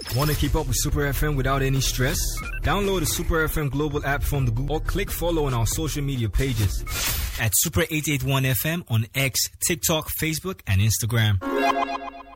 Want to keep up with Super FM without any stress? Download the Super FM Global app from the Google or click follow on our social media pages at Super 881 FM on X, TikTok, Facebook, and Instagram.